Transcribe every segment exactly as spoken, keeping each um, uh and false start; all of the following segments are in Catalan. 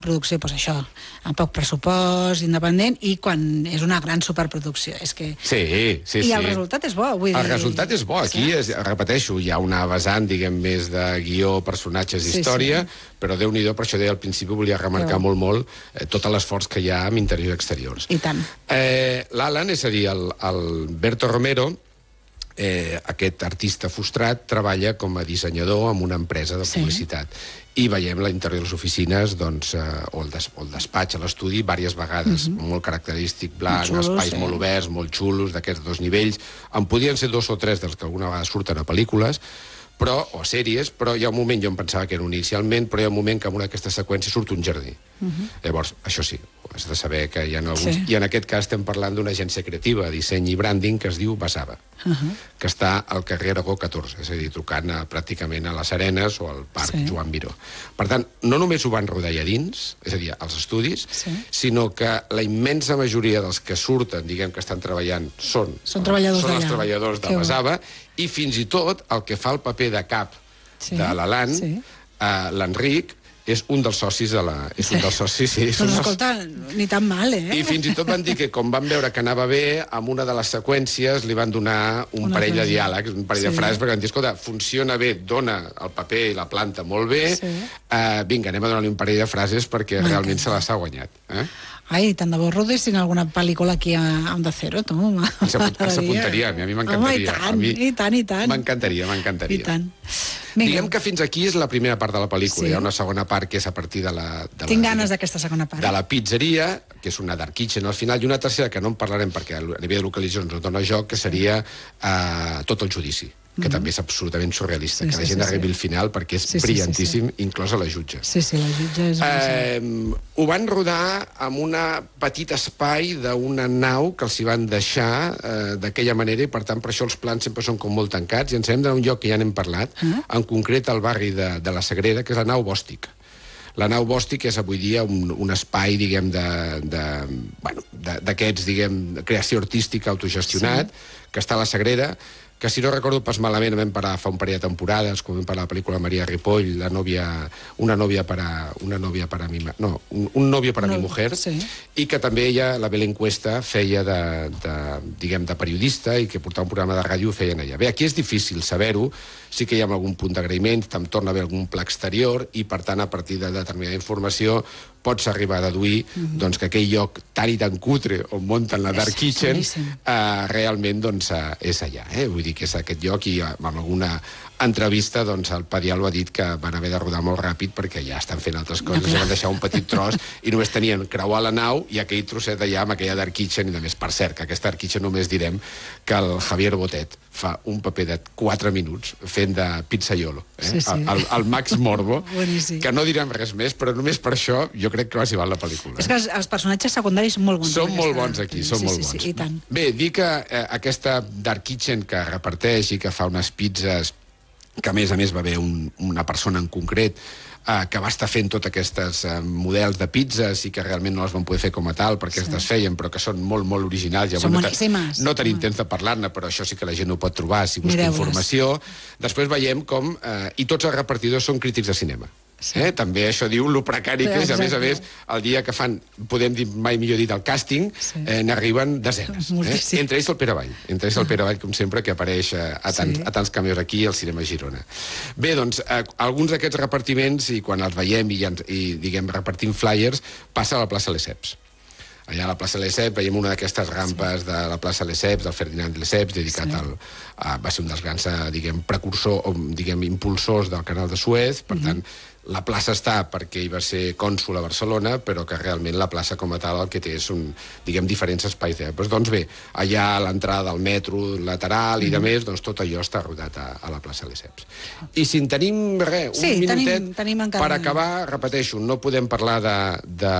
producció, doncs això, amb poc pressupost, independent, i quan és una gran superproducció. És que... Sí, sí, sí. I el resultat és bo, vull dir... El resultat és bo. Aquí, és, repeteixo, hi ha una vessant, diguem, més de guió, personatges, Sí, història, sí. però Déu-n'hi-do, per això deia al principi, volia remarcar Déu. molt, molt eh, tot l'esforç que hi ha amb interiors i exteriors. I tant. Eh, L'Alan, és a dir, el, el Berto Romero, eh, aquest artista frustrat, treballa com a dissenyador en una empresa de publicitat. Sí. I veiem l'interior de les oficines, doncs, eh, o, el des, o el despatx, a l'estudi, diverses vegades. Mm -hmm. Molt característic, blanc, Molt xulos, espais sí. molt oberts, molt xulos, d'aquests dos nivells. En podien ser dos o tres dels que alguna vegada surten a pel·lícules, però, o sèries, però hi ha un moment, jo em pensava que era inicialment, però hi ha un moment que en una d'aquestes seqüències surt un jardí. Uh -huh. Llavors, això sí, has de saber que hi ha alguns... Sí. I en aquest cas estem parlant d'una agència creativa, disseny i branding, que es diu Basava, uh -huh. que està al carrer Aragó catorze, és a dir, trucant a, pràcticament a les Arenes o al Parc sí. Joan Miró. Per tant, no només ho van rodar allà dins, és a dir, als estudis, sí. sinó que la immensa majoria dels que surten, diguem que estan treballant, són, són, treballadors són els treballadors de Basava, i fins i tot el que fa el paper de cap sí, de l'Alan, sí. eh, l'Enric, és un dels socis de la... És sí. un dels socis, sí. És doncs un escolta, ni tan mal, eh? I fins i tot van dir que, com van veure que anava bé, amb una de les seqüències li van donar un una parell cosa. de diàlegs, un parell sí. de frases, perquè van dir, escolta, funciona bé, dona el paper i la planta molt bé, sí. eh, vinga, anem a donar-li un parell de frases perquè realment se les ha guanyat. Eh? Ai, tant de bo rodessin alguna pel·lícula aquí a Onda Cero, tu. S'apuntaria, a mi m'encantaria. Home, i tant, i tant, i tant. M'encantaria, m'encantaria. I tant. Diguem que fins aquí és la primera part de la pel·lícula. Sí. Hi ha una segona part que és a partir de la... De Tinc la, ganes d'aquesta segona part. De la pizzeria, que és una dark kitchen al final, i una tercera que no en parlarem perquè a nivell de localització ens dona joc, que seria uh, tot el judici, que mm. també és absolutament surrealista, sí, que la gent sí, arribi sí. al final perquè és sí, brillantíssim, sí, sí, sí. inclosa la jutge. Sí, sí, la jutge és... Eh, ho van rodar amb un petit espai d'una nau que els hi van deixar eh, d'aquella manera, i per tant per això els plans sempre són com molt tancats, i ens hem d'anar a un lloc que ja n'hem parlat, ah. en concret al barri de, de la Sagrera, que és la nau Bòstic. La nau Bòstic és avui dia un, un espai, diguem, de, de, bueno, d'aquests, diguem, de creació artística autogestionat, sí. que està a la Sagrera, que si no recordo pas malament vam parar fa un parell de temporades, com vam parar la pel·lícula Maria Ripoll, la nòvia, una nòvia per a, una nòvia per a mi, no, un, un nòvio per a no, mi mujer, sí. i que també ella, la Belén Cuesta, feia de, de, diguem, de periodista i que portava un programa de ràdio, feien allà. Bé, aquí és difícil saber-ho, sí que hi ha algun punt d'agraïment, em torna a haver algun pla exterior, i per tant, a partir de determinada informació, pots arribar a deduir mm-hmm. doncs, que aquell lloc tan i tan cutre on munten la Dark Kitchen eh, realment doncs, eh, és allà. Eh? Vull dir que és aquest lloc, i amb alguna entrevista doncs, el Padial ha dit que van haver de rodar molt ràpid perquè ja estan fent altres coses, no, van deixar un petit tros i només tenien creuar la nau i aquell trosset allà amb aquella Dark Kitchen, i només, per cert, que aquesta Dark Kitchen només direm que el Javier Botet fa un paper de quatre minuts fent de pizzaiolo, eh? sí, sí. El, el Max Morbo, que no direm res més, però només per això jo crec que va ser val la pel·lícula. És que els, els personatges secundaris són molt bons. Són molt bons aquí, són sí, molt sí, bons. Sí, i tant. Bé, dir que eh, aquesta Dark Kitchen que reparteix i que fa unes pizzas, que a més a més va haver un, una persona en concret eh, que va estar fent tots aquests eh, models de pizzas i que realment no les van poder fer com a tal perquè sí. es desfeien, però que són molt, molt originals. Són boníssimes. No tenim temps de parlar-ne, però això sí que la gent ho pot trobar si busca informació. Després veiem com... Eh, I tots els repartidors són crítics de cinema. Sí. Eh? També això diu lo precari que és, a més a més, el dia que fan, podem dir, mai millor dit, el càsting, sí. eh, n'arriben desenes. Eh? Entre ells el Pere Vall, entre ells el Pere Vall, com sempre, que apareix eh, a, tants, sí. a tants cameos aquí al Cinema Girona. Bé, doncs, eh, alguns d'aquests repartiments, i quan els veiem i, i diguem, repartim flyers, passa a la plaça Lesseps. Allà a la plaça Lesseps veiem una d'aquestes rampes sí. de la plaça Lesseps, del Ferdinand Lesseps, dedicat sí. al... A, va ser un dels grans, diguem, precursors, o, diguem, impulsors del canal de Suez, per mm-hmm. tant, la plaça està perquè hi va ser cònsol a Barcelona, però que realment la plaça com a tal el que té és un, diguem, diferents espais d'èpoques. Doncs bé, allà a l'entrada del metro lateral i de més, doncs tot allò està rodat a, a la plaça Lesseps. I si en tenim, res, un sí, minutet, tenim, tenim per acabar, repeteixo, no podem parlar de... de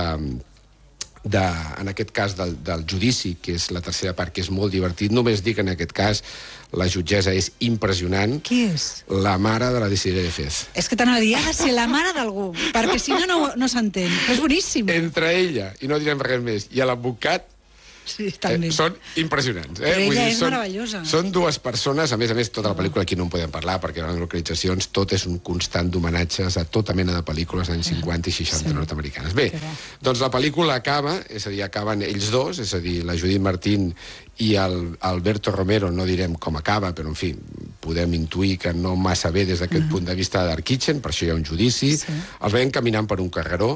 De, en aquest cas del, del judici, que és la tercera part, que és molt divertit. Només dic que en aquest cas la jutgessa és impressionant. Qui és? La mare de la Desiree de Fez. És que t'anava a dir, ha de ser la mare d'algú, perquè si no, no, no s'entén. És boníssim. Entre ella, i no direm res més, i l'advocat, Sí, també. Eh, són impressionants. Eh? Però ella Vull dir, és són, meravellosa. Són dues persones, a més a més, tota la pel·lícula aquí no en podem parlar, perquè les localitzacions tot és un constant d'homenatges a tota mena de pel·lícules anys cinquanta i seixanta Sí. nord-americanes. Bé, doncs la pel·lícula acaba, és a dir, acaben ells dos, és a dir, la Judith Martín i el Alberto Romero, no direm com acaba, però en fi, podem intuir que no massa bé des d'aquest uh-huh. punt de vista de Dark Kitchen, per això hi ha un judici. Sí. Els veiem caminant per un carreró,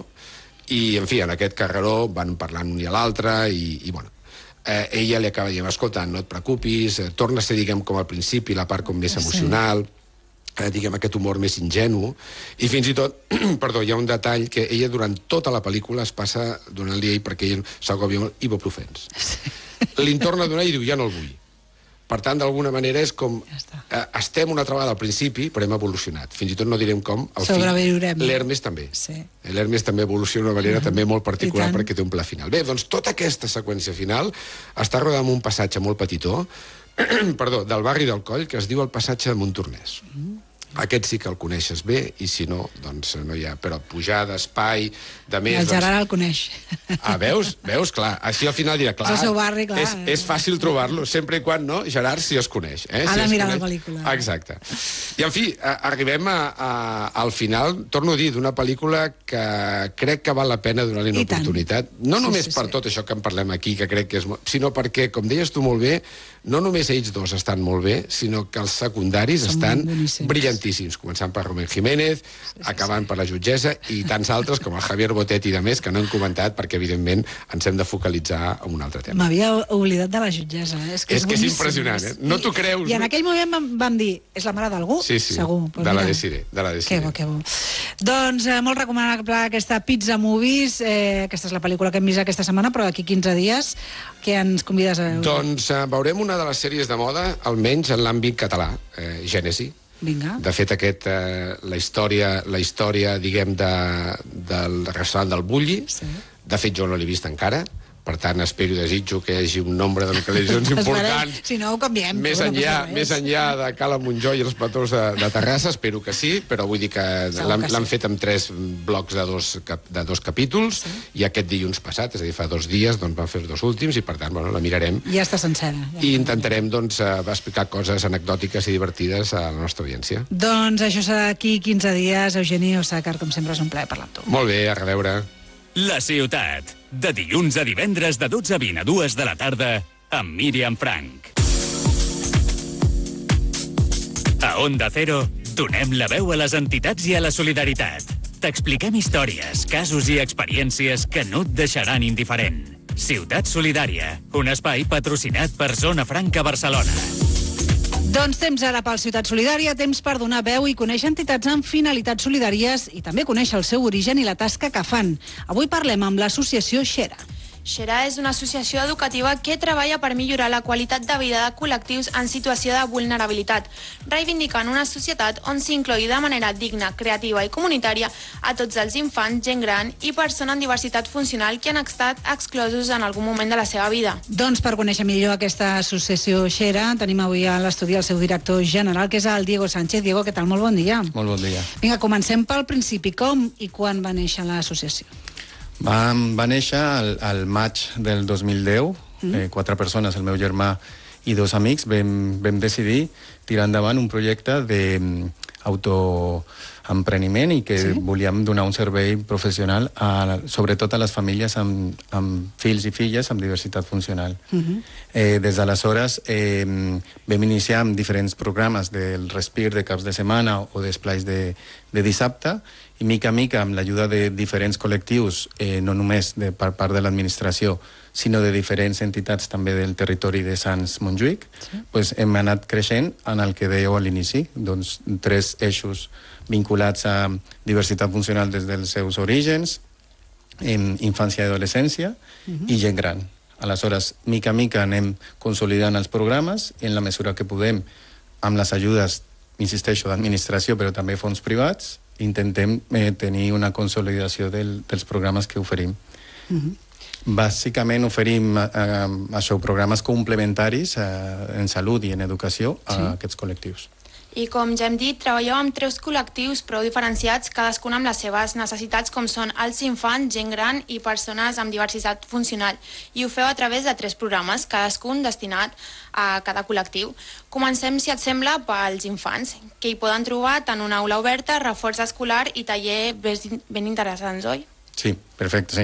i, en fi, en aquest carreró van parlant un i a l'altre, i, i, bueno, eh, ella li acaba dient, escolta, no et preocupis, eh, torna a ser, diguem, com al principi, la part com més emocional, sí. eh, diguem, aquest humor més ingenu, i fins i tot, perdó, hi ha un detall que ella durant tota la pel·lícula es passa donant-li a ell perquè ell s'agobia molt ibuprofens. Sí. Li'n torna a donar i diu, ja no el vull. Per tant, d'alguna manera és com... Ja eh, estem una altra vegada al principi, però hem evolucionat. Fins i tot no direm com, al fi. L'Hermes també. Sí. L'Hermes també evoluciona d'una manera uh -huh. també molt particular perquè té un pla final. Bé, doncs tota aquesta seqüència final està rodada en un passatge molt petitó, perdó, del barri del Coll, que es diu el passatge de Montornès. Uh -huh. Aquest sí que el coneixes bé, i si no, doncs no hi ha... Però pujada, espai, de més... El Gerard doncs... el coneix. Ah, veus? Veus? Clar. Així al final dirà, clar... És el seu barri, clar. És, és fàcil trobar-lo, sempre i quan, no? Gerard si es coneix. Eh? Ha si de mirar la coneix... pel·lícula. Exacte. I, en fi, a, arribem a, a, al final, torno a dir, d'una pel·lícula que crec que val la pena donar-li una oportunitat. No només sí, sí, per sí. tot això que en parlem aquí, que crec que és... sinó perquè, com deies tu molt bé, no només ells dos estan molt bé, sinó que els secundaris Som estan brillantíssims, començant per Rubén Jiménez, sí, sí, acabant sí. per la jutgessa, i tants altres com el Javier Botet i de més, que no hem comentat, perquè, evidentment, ens hem de focalitzar en un altre tema. M'havia oblidat de la jutgessa. Eh? És que és, és, que és impressionant, eh? No t'ho creus. I en aquell moment vam, vam dir, és la mare d'algú? Sí, sí, segur. de la Desiree. De la Desiree. Que bo, que bo. Doncs eh, molt recomanable aquesta Pizza Movies, eh, aquesta és la pel·lícula que hem vist aquesta setmana, però d'aquí quinze dies, que ens convides a veure? Doncs eh, veurem una de les sèries de moda, almenys en l'àmbit català, eh, Gènesi. Vinga. De fet, aquest, eh, la història, la història, diguem, de, del restaurant del Bulli, sí. De fet, jo no l'he vist encara, per tant, espero i desitjo que hi hagi un nombre de localitzacions importants. Si no, ho canviem. Més enllà, no més enllà de Cala Montjoi i els platós de, de Terrassa, espero que sí, però vull dir que l'han sí. fet amb tres blocs de dos, de dos capítols, sí. I aquest dilluns passat, és a dir, fa dos dies, doncs van fer els dos últims, i per tant, bueno, la mirarem. Ja està sencera. Ja. I intentarem, doncs, explicar coses anecdòtiques i divertides a la nostra audiència. Doncs això serà d'aquí quinze dies. Eugeni Osàcar, com sempre, és un plaer parlar amb tu. Molt bé, a reveure. La ciutat, de dilluns a divendres de dotze a vint a dues de la tarda, amb Míriam Frank. A Onda Cero, donem la veu a les entitats i a la solidaritat. T'expliquem històries, casos i experiències que no et deixaran indiferent. Ciutat Solidària, un espai patrocinat per Zona Franca Barcelona. Doncs temps ara pel Ciutat Solidària, temps per donar veu i conèixer entitats amb finalitats solidàries i també conèixer el seu origen i la tasca que fan. Avui parlem amb l'associació Xera. Xera és una associació educativa que treballa per millorar la qualitat de vida de col·lectius en situació de vulnerabilitat, reivindicant una societat on s'inclogui de manera digna, creativa i comunitària a tots els infants, gent gran i persones amb diversitat funcional que han estat exclosos en algun moment de la seva vida. Doncs per conèixer millor aquesta associació Xera, tenim avui a l'estudi el seu director general, que és el Diego Sánchez. Diego, què tal? Molt bon dia. Molt bon dia. Vinga, comencem pel principi. Com i quan va néixer l'associació? Va, va néixer al, al maig del dos mil deu, mm. eh, quatre persones, el meu germà i dos amics, vam, vam decidir tirar endavant un projecte d'autoempreniment i que sí? volíem donar un servei professional a, sobretot a les famílies amb, amb fills i filles amb diversitat funcional. Mm-hmm. eh, des d'aleshores eh, vam iniciar amb diferents programes del Respir de caps de setmana o d'esplais de, de dissabte, i mica a mica, amb l'ajuda de diferents col·lectius, eh, no només de, per part de l'administració, sinó de diferents entitats també del territori de Sants Montjuïc, sí. pues hem anat creixent en el que dèieu a l'inici, doncs tres eixos vinculats a diversitat funcional des dels seus orígens, en infància i adolescència, uh-huh. i gent gran. Aleshores, mica a mica anem consolidant els programes, en la mesura que podem, amb les ajudes, insisteixo, d'administració, però també fons privats, intentem eh, tenir una consolidació del, dels programes que oferim. Uh-huh. Bàsicament oferim eh, això, programes complementaris eh, en salut i en educació a sí. aquests col·lectius. I com ja hem dit, treballeu amb tres col·lectius prou diferenciats, cadascun amb les seves necessitats, com són els infants, gent gran i persones amb diversitat funcional. I ho feu a través de tres programes, cadascun destinat a cada col·lectiu. Comencem, si et sembla, pels infants, que hi poden trobar tant una aula oberta, reforç escolar i taller ben interessants, oi? Sí, perfecte, sí.